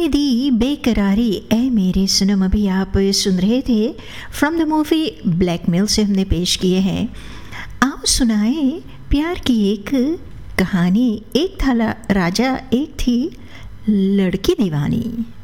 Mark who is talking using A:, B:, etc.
A: जाने दी बेकरारी ए मेरे सनम, अभी आप सुन रहे थे फ्रॉम द मूवी ब्लैकमेल से हमने पेश किए हैं। आओ सुनाए प्यार की एक कहानी। एक था राजा, एक थी लड़की दीवानी।